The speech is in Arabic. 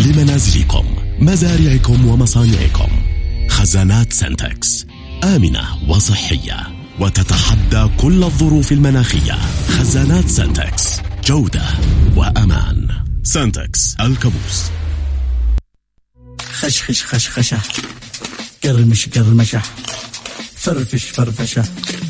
لمنازلكم، مزارعكم ومصانعكم. خزانات سنتكس آمنة وصحية وتتحدى كل الظروف المناخية. خزانات سنتكس، جودة وأمان. سنتكس الكابوس. خشخش خشخشة، قرمش قرمشة، فرفش فرفشة،